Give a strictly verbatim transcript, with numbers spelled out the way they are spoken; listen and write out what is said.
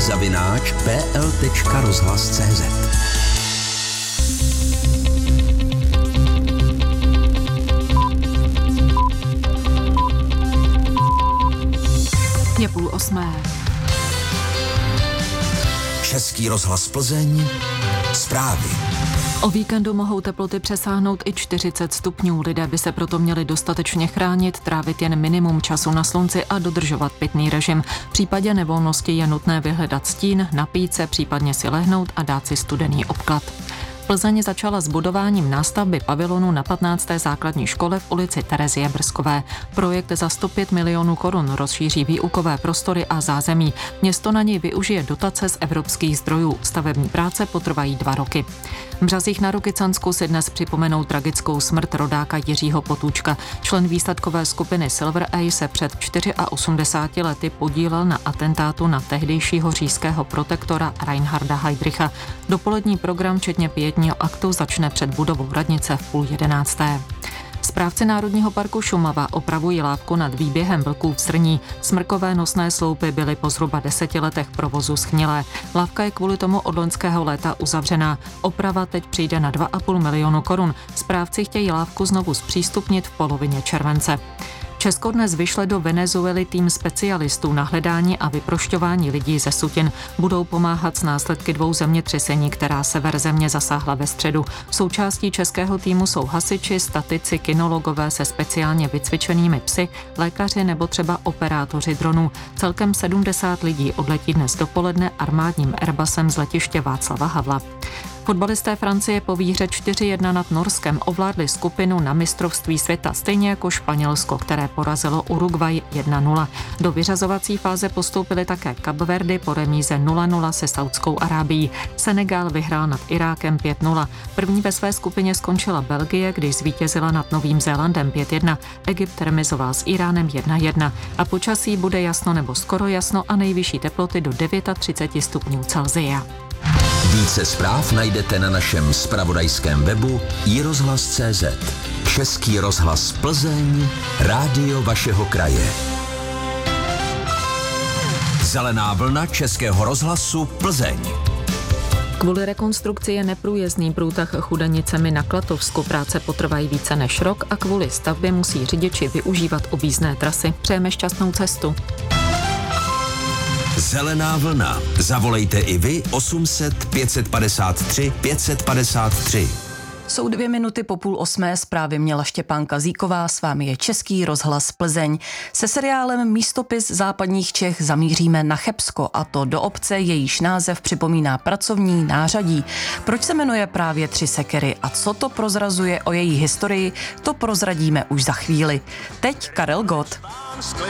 zavináč p l tečka rozhlas tečka cé zet. Je půl osmé. Český rozhlas Plzeň, zprávy. O víkendu mohou teploty přesáhnout i čtyřicet stupňů. Lidé by se proto měli dostatečně chránit, trávit jen minimum času na slunci a dodržovat pitný režim. V případě nevolnosti je nutné vyhledat stín, napít se, případně si lehnout a dát si studený obklad. Plzeň začala s budováním nástavby pavilonu na patnácté základní škole v ulici Terezie Brskové. Projekt za sto pět milionů korun rozšíří výukové prostory a zázemí. Město na něj využije dotace z evropských zdrojů. Stavební práce potrvají dva roky. V Břazích na Rokycansku si dnes připomenou tragickou smrt rodáka Jiřího Potůčka. Člen výsadkové skupiny Silver A se před osmdesáti čtyřmi lety podílel na atentátu na tehdejšího říšského protektora Reinharda Heydricha. Dopolední program včetně pětního aktu začne před budovou radnice v půl jedenácté. Správci Národního parku Šumava opravují lávku nad výběhem vlků v Srní. Smrkové nosné sloupy byly po zhruba deseti letech provozu schnilé. Lávka je kvůli tomu od loňského léta uzavřená. Oprava teď přijde na dva a půl milionu korun. Správci chtějí lávku znovu zpřístupnit v polovině července. Česko dnes vyšle do Venezuely tým specialistů na hledání a vyprošťování lidí ze sutin. Budou pomáhat s následky dvou zemětřesení, která sever země zasáhla ve středu. Součástí českého týmu jsou hasiči, statici, kinologové se speciálně vycvičenými psy, lékaři nebo třeba operátoři dronů. Celkem sedmdesát lidí odletí dnes dopoledne armádním Airbusem z letiště Václava Havla. Fotbalisté Francie po výhře čtyři jedna nad Norskem ovládli skupinu na mistrovství světa, stejně jako Španělsko, které porazilo Uruguay jedna nula. Do vyřazovací fáze postoupili také Kapverdy po remíze nula nula se Saudskou Arábií. Senegal vyhrál nad Irákem pět nula. První ve své skupině skončila Belgie, když zvítězila nad Novým Zélandem pět jedna. Egypt remizoval s Iránem jedna jedna. A počasí bude jasno nebo skoro jasno a nejvyšší teploty do třicet devět stupňů Celsia. Více zpráv najdete na našem zpravodajském webu i rozhlas tečka cé zet. Český rozhlas Plzeň, rádio vašeho kraje. Zelená vlna Českého rozhlasu Plzeň. Kvůli rekonstrukci je neprůjezdný průtah Chudanicemi na Klatovsku. Práce potrvají více než rok a kvůli stavbě musí řidiči využívat objízdné trasy. Přejeme šťastnou cestu. Zelená vlna. Zavolejte i vy osm set pět set padesát tři pět set padesát tři. Jsou dvě minuty po půl osmé, zprávy měla Štěpán Kazíková, s vámi je Český rozhlas Plzeň. Se seriálem Místopis západních Čech zamíříme na Chebsko, a to do obce, jejíž název připomíná pracovní nářadí. Proč se jmenuje právě Tři sekery a co to prozrazuje o její historii, to prozradíme už za chvíli. Teď Karel Gott.